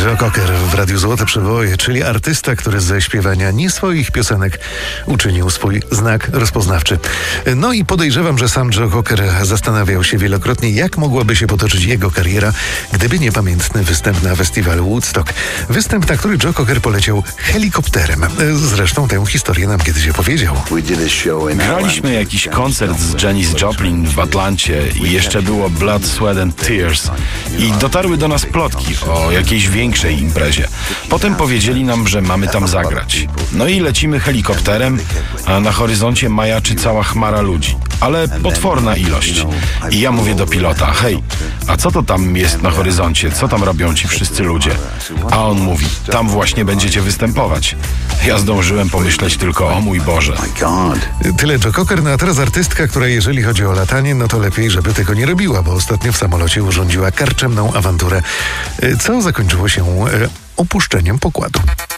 Joe Cocker w Radiu Złote Przeboje, czyli artysta, który ze śpiewania nie swoich piosenek uczynił swój znak rozpoznawczy. No i podejrzewam, że sam Joe Cocker zastanawiał się wielokrotnie, jak mogłaby się potoczyć jego kariera, gdyby nie pamiętny występ na festiwalu Woodstock. Występ, na który Joe Cocker poleciał helikopterem. Zresztą tę historię nam kiedyś opowiedział. Graliśmy jakiś koncert z Janis Joplin w Atlancie i jeszcze było Blood, Sweat and Tears. I dotarły do nas plotki o jakiejś większej imprezie. Potem powiedzieli nam, że mamy tam zagrać. No i lecimy helikopterem, a na horyzoncie majaczy cała chmara ludzi. Ale potworna ilość. I ja mówię do pilota: hej, a co to tam jest na horyzoncie? Co tam robią ci wszyscy ludzie? A on mówi: tam właśnie będziecie występować. Ja zdążyłem pomyśleć tylko: o mój Boże. Tyle Joe Cocker, no a teraz artystka, która jeżeli chodzi o latanie, no to lepiej, żeby tego nie robiła, bo ostatnio w samolocie urządziła karczemną awanturę, co zakończyło się opuszczeniem pokładu.